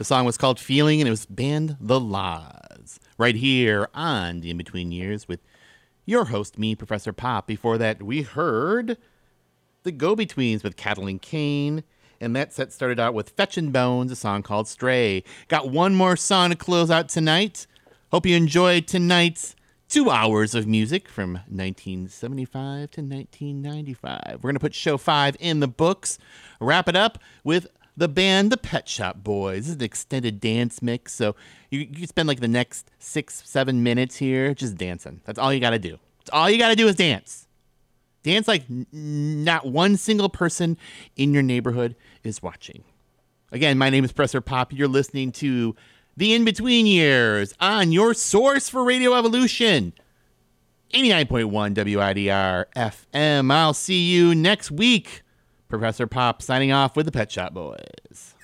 The song was called Feeling, and it was band The Laws. Right here on The In-Between Years with your host, me, Professor Pop. Before that, we heard the Go-Betweens with Catalina Kane, and that set started out with Fetchin' Bones, a song called Stray. Got one more song to close out tonight. Hope you enjoyed tonight's 2 hours of music from 1975 to 1995. We're going to put show 5 in the books, wrap it up with the band The Pet Shop Boys. This is an extended dance mix, so you can spend like the next 6-7 minutes here just dancing. That's all you got to do. That's all you got to do is dance. Dance like not one single person in your neighborhood is watching. Again, my name is Professor Pop. You're listening to The In-Between Years on your source for Radio Evolution, 89.1 WIDR FM. I'll see you next week. Professor Pop signing off with the Pet Shop Boys.